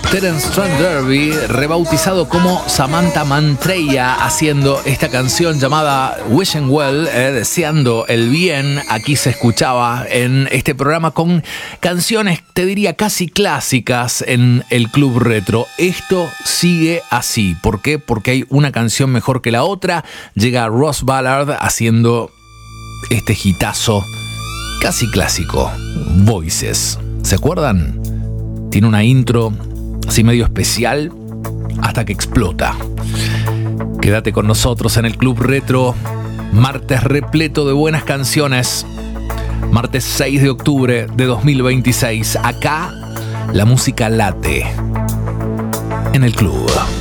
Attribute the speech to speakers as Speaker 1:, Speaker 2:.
Speaker 1: Terence Trent D'Arby, rebautizado como Samantha Mantreya, haciendo esta canción llamada Wishing Well, deseando el bien. Aquí se escuchaba en este programa con canciones, te diría, casi clásicas en el Club Retro. Esto sigue así. ¿Por qué? Porque hay una canción mejor que la otra. Llega Ross Ballard haciendo este hitazo casi clásico, Voices. ¿Se acuerdan? Tiene una intro así medio especial hasta que explota. Quédate con nosotros en el Club Retro. Martes repleto de buenas canciones. Martes 6 de octubre de 2026. Acá la música late en el club.